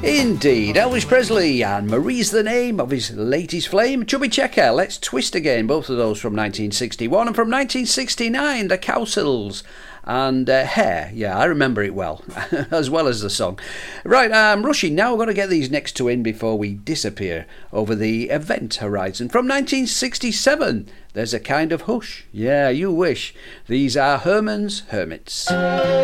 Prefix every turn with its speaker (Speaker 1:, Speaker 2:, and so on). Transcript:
Speaker 1: Indeed, Elvis Presley and Marie's the name of his latest flame. Chubby Checker, Let's Twist Again, both of those from 1961, and from 1969, the Cowsills and Hair. Yeah, I remember it well, as well as the song. Right, I'm rushing now. We're going to get these next two in before we disappear over the event horizon. From 1967, There's a Kind of Hush. Yeah, you wish. These are Herman's Hermits.